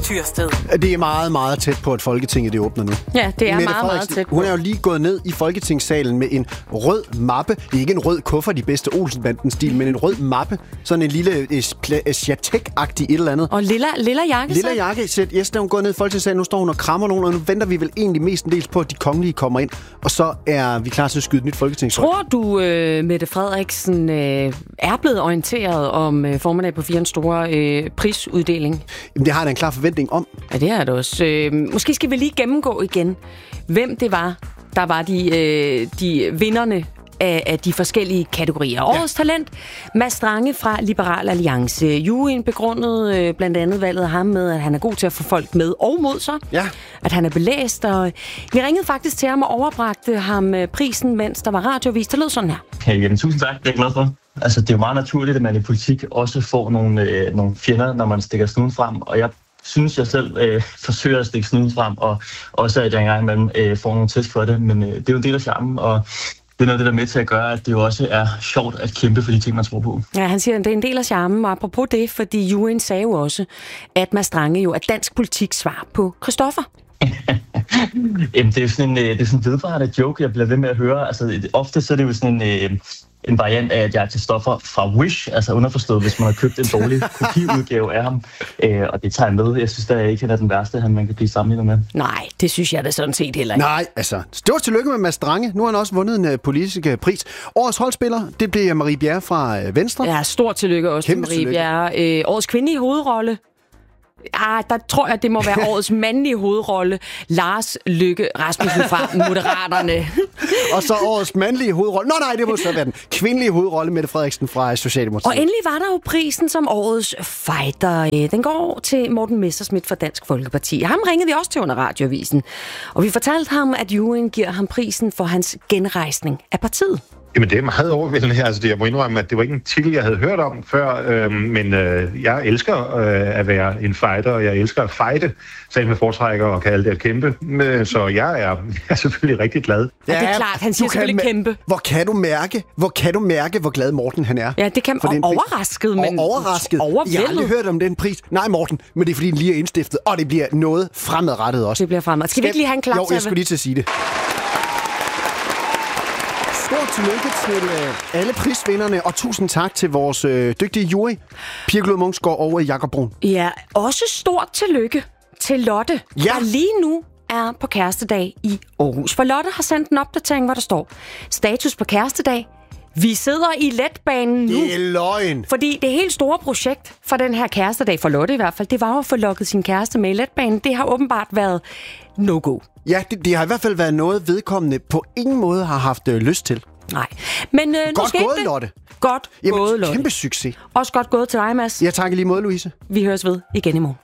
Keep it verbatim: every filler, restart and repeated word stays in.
Tyrsted. Det er meget, meget tæt på, at Folketinget det åbner nu. Ja, det er Mette meget, meget tæt på. Hun er jo lige gået ned i Folketingssalen med en rød mappe. Det er ikke en rød kuffert i bedste Olsenbanden-stil, men en rød mappe. Sådan en lille Sjatek-agtig et eller andet. Og lilla, lilla jakke. Lilla jakke. Yes, der er hun gået ned i Folketingssalen. Nu står hun og krammer nogen, og nu venter vi vel egentlig mestendels på, at de kongelige kommer ind. Og så er vi klar til at skyde et nyt folketingsråd. Tror du, øh, Mette Frederiksen øh, er blevet orienteret om øh, formiddag på firens store øh, prisuddeling? Jamen, det har jeg da en klar forventning om. Ja, det er det også. Øh, måske skal vi lige gennemgå igen, hvem det var, der var de, øh, de vinderne af, af de forskellige kategorier. Årets ja. talent, Mads Strange fra Liberal Alliance. Juryen begrundede øh, blandt andet valget af ham med, at han er god til at få folk med og mod sig. Ja. At han er belæst. Og vi ringede faktisk til ham og overbragte ham prisen, mens der var radiovis. Det lød sådan her. Hey, jamen, tusind tak. Det er jeg glad for. Altså, det er jo meget naturligt, at man i politik også får nogle, øh, nogle fjender, når man stikker snuden frem. Og jeg synes, jeg selv øh, forsøger at stikke snuden frem, og også at jeg engang imellem øh, får nogle test for det. Men øh, det er jo en del af charmen, og det er noget af det, der er med til at gøre, at det jo også er sjovt at kæmpe for de ting, man tror på. Ja, han siger, at det er en del af charmen, og apropos det, fordi juryen sagde jo også, at Mads Strange jo er dansk politik svar på Christoffer. Jamen, det er sådan en, det er sådan en vedvarende joke, jeg bliver ved med at høre. Altså, ofte så er det jo sådan en, en variant af, at jeg er Christoffer fra Wish, altså underforstået, hvis man har købt en dårlig kopiudgave af ham. Og det tager jeg med. Jeg synes da ikke, han er den værste, man kan blive sammenlignet med. Nej, det synes jeg da sådan set heller ikke. Nej, altså, stort tillykke med Mads Strange. Nu har han også vundet en uh, politisk uh, pris. Årets holdspiller, det bliver Marie Bjerre fra uh, Venstre. Ja, stort tillykke også Kæmpe til Marie Bjerre. Øh, årets kvindelige hovedrolle. Ah, der tror jeg, det må være årets mandlige hovedrolle. Lars Løkke Rasmussen fra Moderaterne. Og så årets mandlige hovedrolle. Nå nej, det må så være den kvindelige hovedrolle, Mette Frederiksen fra Socialdemokratiet. Og endelig var der jo prisen som årets fighter. Den går til Morten Messerschmidt fra Dansk Folkeparti. Ham ringede vi også til under radioavisen. Og vi fortalte ham, at juryen giver ham prisen for hans genrejsning af partiet. Jamen, det er meget overvældende her. Altså, jeg må indrømme, at det var ikke en titel, jeg havde hørt om før, øh, men øh, jeg elsker øh, at være en fighter, og jeg elsker at fighte, selv med foretrækker og kalde det at kæmpe. Så jeg er, jeg er selvfølgelig rigtig glad. Ja, det er klart, han siger selvfølgelig ma- kæmpe. Hvor kan du mærke, hvor kan du mærke, hvor glad Morten han er? Ja, det kan man overrasket, men og overrasket. Overvældet. Jeg har aldrig hørt om den pris. Nej, Morten, men det er fordi, den lige er indstiftet, og det bliver noget fremadrettet også. Det bliver fremadrettet. Skal vi ikke lige have en klap? Jo, jeg skulle lige til at sige det. Stort tillykke til øh, alle prisvinderne, og tusind tak til vores øh, dygtige jury, Pia Glod Munksgaard og Jakob Brun. Ja, også stort tillykke til Lotte, ja. der lige nu er på kærestedag i Aarhus. For Lotte har sendt en opdatering, hvor der står: status på kærestedag. Vi sidder i letbanen nu. Det er løgn. Fordi det helt store projekt for den her kærestedag, for Lotte i hvert fald, det var jo at få lukket sin kæreste med i letbanen. Det har åbenbart været no-go. Ja, det, det har i hvert fald været noget, vedkommende på ingen måde har haft øh, lyst til. Nej. Men øh, godt gået, det. Lotte. Godt Jamen, gået, Lotte. Kæmpe succes. Også godt gået til dig, Mads. Ja, tak i lige måde, Louise. Vi høres ved igen i morgen.